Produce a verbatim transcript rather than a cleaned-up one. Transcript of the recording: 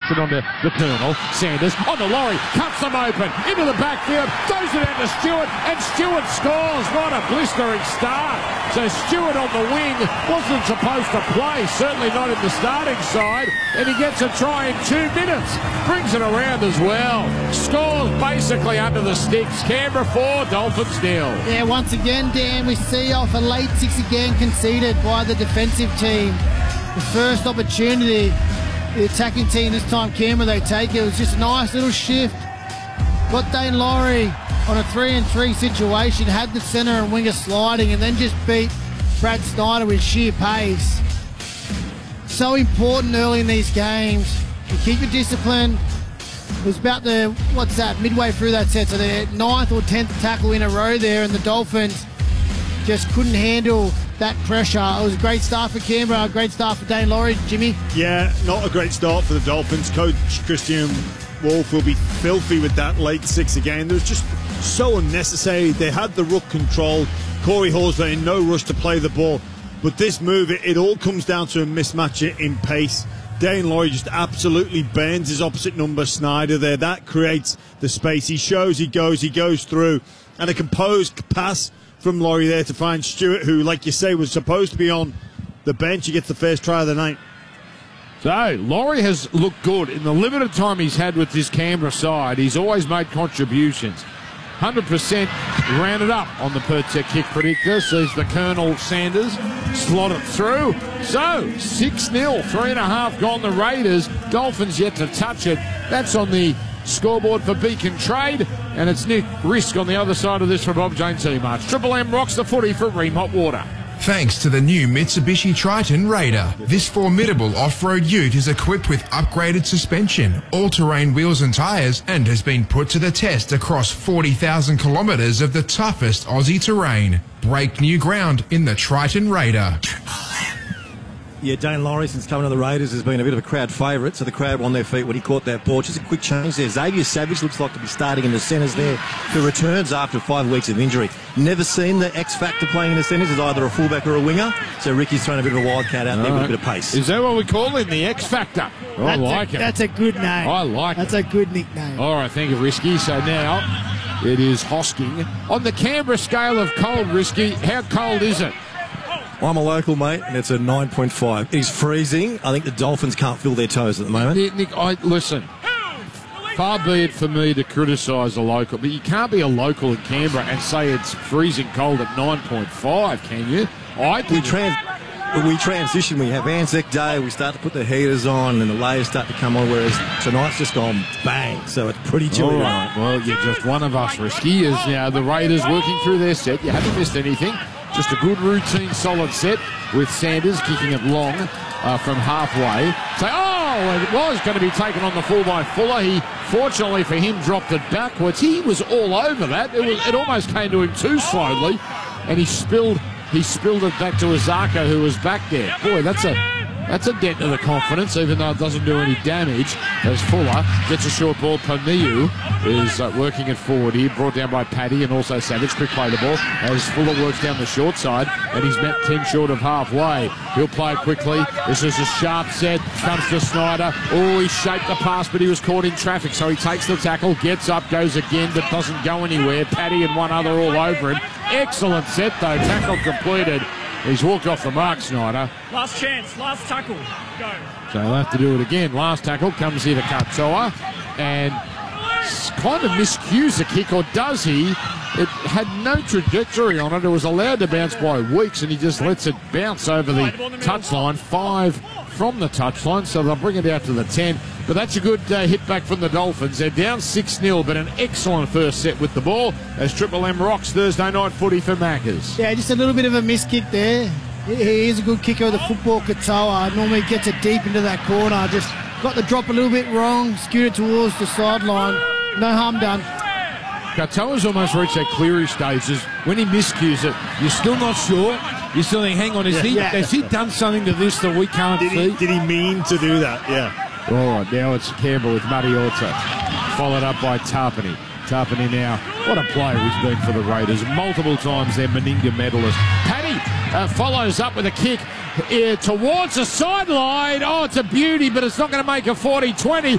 it onto the Colonel. Sanders on the lorry, cuts them open, into the backfield, throws it out to Stewart, and Stewart scores. What a blistering start. So Stewart on the wing wasn't supposed to play, certainly not in the starting side, and he gets a try in two minutes. Brings it around as well. Scores basically under the sticks. Canberra four, Dolphins nil. Yeah, once again, Dan, we see off a late six again conceded by the defensive team. The first opportunity, the attacking team, this time Canberra, they take it. It was just a nice little shift. Got Dane Laurie on a three and three situation, had the centre and winger sliding, and then just beat Brad Snyder with sheer pace. So important early in these games. You keep your discipline. It was about the, what's that, midway through that set, so the ninth or tenth tackle in a row there, and the Dolphins just couldn't handle that pressure. It was a great start for Canberra, a great start for Dane Laurie. Jimmy? Yeah, not a great start for the Dolphins. Coach Christian Wolf will be filthy with that late six again. It was just so unnecessary. They had the ruck control. Corey Horsburgh in no rush to play the ball. But this move, it, it all comes down to a mismatch in pace. Dane Laurie just absolutely burns his opposite number, Snyder, there. That creates the space. He shows, he goes, he goes through. And a composed pass from Laurie there to find Stewart, who, like you say, was supposed to be on the bench. He gets the first try of the night. So, Laurie has looked good. In the limited time he's had with this Canberra side, he's always made contributions. one hundred percent rounded up on the per-tech kick predictor. Sees the Colonel Sanders slot it through. So, six nil, three and a half gone the Raiders. Dolphins yet to touch it. That's on the scoreboard for Beacon Trade. And it's Nick Risk on the other side of this for Bob Jane T-March. Triple M rocks the footy for Ream Hot Water. Thanks to the new Mitsubishi Triton Raider. This formidable off-road ute is equipped with upgraded suspension, all-terrain wheels and tyres, and has been put to the test across forty thousand kilometres of the toughest Aussie terrain. Break new ground in the Triton Raider. Yeah, Dane Laurie, since coming to the Raiders, has been a bit of a crowd favourite, so the crowd were on their feet when he caught that ball. Just a quick change there. Xavier Savage looks like to be starting in the centres there, who returns after five weeks of injury. Never seen the X-Factor playing in the centres as either a fullback or a winger, so Ricky's thrown a bit of a wildcat out there with a bit of pace. Is that what we call him, the X-Factor? I That's like a, it. That's a good name. I like That's it. That's a good nickname. All right, thank you, Risky. So now it is Hosking. On the Canberra scale of cold, Risky, how cold is it? I'm a local, mate, and it's a nine point five. It is freezing. I think the Dolphins can't feel their toes at the moment. Nick, Nick I, listen, far be it for me to criticise a local, but you can't be a local in Canberra and say it's freezing cold at nine point five, can you? I we, trans- we transition. We have Anzac Day. We start to put the heaters on and the layers start to come on, whereas tonight's just gone bang. So it's pretty chilly All right, tonight. well, you're just one of us, Risky, as now the Raiders working through their set. You haven't missed anything. Just a good routine, solid set with Sanders kicking it long uh, from halfway. So, oh, it was going to be taken on the full by Fuller. He, fortunately for him, dropped it backwards. He was all over that. It, was, it almost came to him too slowly, and he spilled he spilled it back to Azaka, who was back there. Boy, that's a that's a dent to the confidence, even though it doesn't do any damage. As Fuller gets a short ball, Pamiu is uh, working it forward here, brought down by Paddy and also Savage. Quick play the ball as Fuller works down the short side, and he's met ten short of halfway. He'll play it quickly. This is a sharp set. Comes to Snyder. Oh, he shaped the pass, but he was caught in traffic, so he takes the tackle, gets up, goes again, but doesn't go anywhere. Paddy and one other all over him. Excellent set, though. Tackle completed. He's walked off the mark, Snyder. Last chance, last tackle. Go. So he'll have to do it again. Last tackle comes here to Katoa and kind of miscues the kick, or does he? It had no trajectory on it. It was allowed to bounce by Weeks, and he just lets it bounce over the touchline. Five from the touchline, so they'll bring it out to the ten. But that's a good uh, hit back from the Dolphins. They're down six nil, but an excellent first set with the ball as Triple M rocks Thursday night footy for Maccas. Yeah, just a little bit of a miss kick there. He is a good kicker of the football, Katoa. Normally gets it deep into that corner. Just got the drop a little bit wrong, skewed it towards the sideline. No harm done. Katoa's almost reached that Cleary stages. When he miscues it, you're still not sure. You're still thinking, hang on, is he, Yeah. has he done something to this that we can't Did see? he, did he mean to do that? Yeah. All right, now it's Campbell with Muddy Orta, followed up by Tarpany. Tarpany now, what a player he's been for the Raiders. Multiple times their Meninga medalist. Paddy uh, follows up with a kick uh, towards the sideline. Oh, it's a beauty, but it's not going to make a forty twenty.